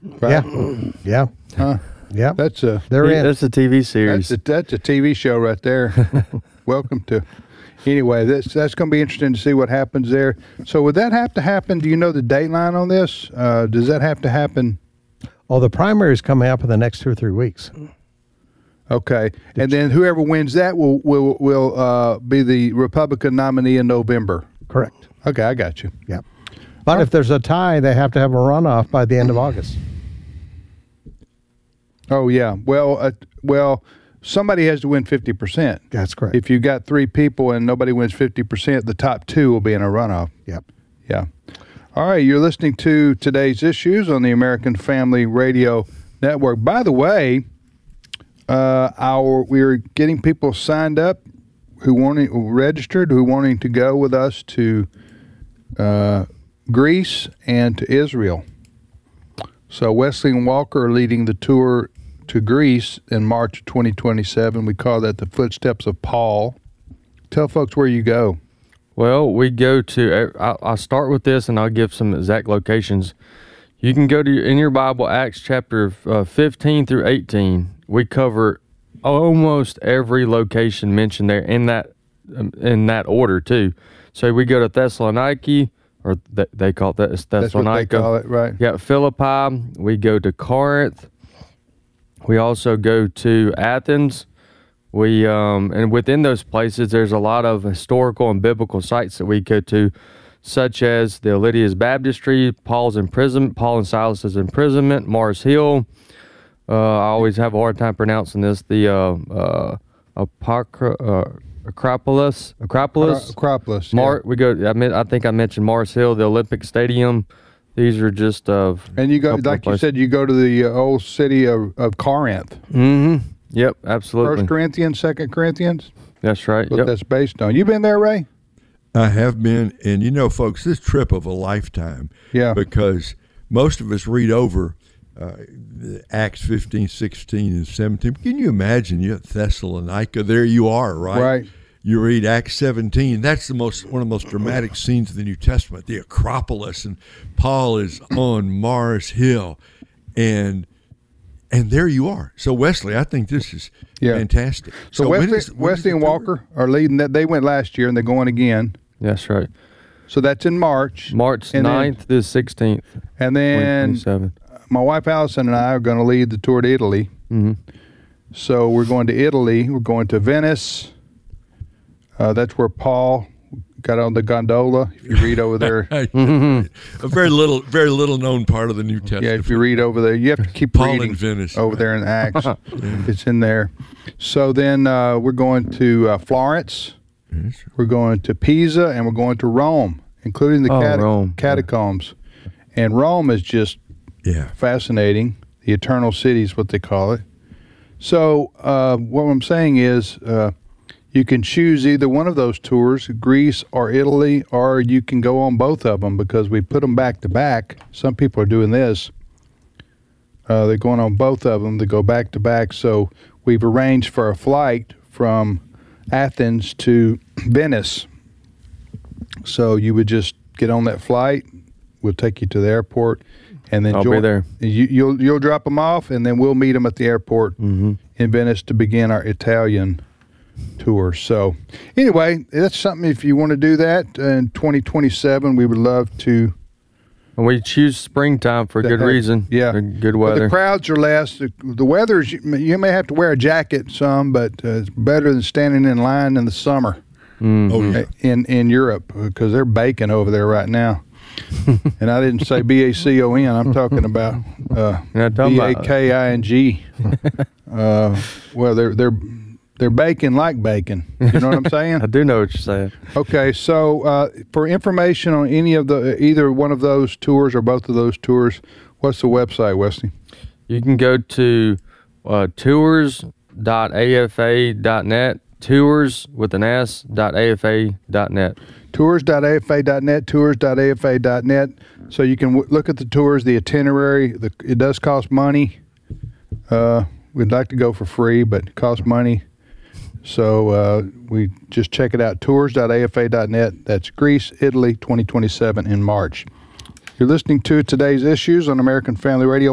Right? Yeah. Huh? Yeah. They're in. That's a TV series. That's a TV show right there. Welcome to. Anyway, that's going to be interesting to see what happens there. So would that have to happen? Do you know the dateline on this? Does that have to happen? Oh, the primaries coming up in the next 2 or 3 weeks. Okay, and then whoever wins that will be the Republican nominee in November. Correct. Okay, I got you. Yeah. But if there's a tie, they have to have a runoff by the end of August. Oh yeah. Well, somebody has to win 50%. That's correct. If you got 3 people and nobody wins 50%, the top 2 will be in a runoff. Yep. Yeah. All right, you're listening to Today's Issues on the American Family Radio Network. By the way, we're getting people signed up registered who wanting to go with us to Greece and to Israel. So Wesley and Walker are leading the tour to Greece in March of 2027. We call that the Footsteps of Paul. Tell folks where you go. Well, we go to, I'll start with this and I'll give some exact locations. You can go to, in your Bible, Acts chapter 15 through 18. We cover almost every location mentioned there in that order too. So we go to Thessaloniki, or they call it Thessalonica. That's what they call it, right? Yeah, Philippi. We go to Corinth. We also go to Athens. We and within those places, there's a lot of historical and biblical sites that we go to, such as the Lydia's Baptistry, Paul and Silas's imprisonment, Mars Hill. I always have a hard time pronouncing this. The Acropolis. Acropolis. We go. I think I mentioned Mars Hill, the Olympic Stadium. These are just and you go, like you said, you go to the old city of Corinth. Mm-hmm. Yep, absolutely. 1 Corinthians, 2 Corinthians. That's right. What that's based on. You been there, Ray? I have been, and folks, this trip of a lifetime. Yeah. Because most of us read over Acts 15, 16, and 17. Can you imagine? You're at Thessalonica. There you are, right? Right. You read Acts 17. That's one of the most dramatic scenes of the New Testament, the Acropolis, and Paul is on Mars Hill, and there you are. So Wesley, I think this is fantastic. So Wesley and Walker are leading that. They went last year, and they're going again. That's right. So that's in March. March 9th to 16th. And then my wife Allison and I are going to lead the tour to Italy. Mm-hmm. So we're going to Italy. We're going to Venice. That's where Paul got on the gondola. If you read over there, a very little known part of the New Testament. Yeah, if you read over there, you have to keep Paul reading in Venice, over there in Acts. It's in there. So then we're going to Florence. Yes. We're going to Pisa, and we're going to Rome, including the catacombs. And Rome is just fascinating. The Eternal City is what they call it. So what I'm saying is you can choose either one of those tours, Greece or Italy, or you can go on both of them because we put them back to back. Some people are doing this. They're going on both of them. They go back to back. So we've arranged for a flight from Athens to Venice. So you would just get on that flight. We'll take you to the airport, and then I'll be there. You'll drop them off, and then we'll meet them at the airport in Venice to begin our Italian tour. So anyway, that's something. If you want to do that in 2027, we would love to. And we choose springtime for a good reason. Yeah, good weather. But the crowds are less. The weather is. You may have to wear a jacket some, but it's better than standing in line in the summer. In Europe, because they're baking over there right now. And I didn't say BACON. I'm talking about BAKING. Well, they're baking like bacon. You know what I'm saying? I do know what you're saying. Okay, so for information on either one of those tours or both of those tours, what's the website, Wesley? You can go to tours.afa.net, tours with an s.afa.net. Tours.afa.net, tours.afa.net. So you can look at the tours, the itinerary. It does cost money. We'd like to go for free, but it costs money. So we just check it out, tours.afa.net. That's Greece, Italy, 2027 in March. You're listening to Today's Issues on American Family Radio.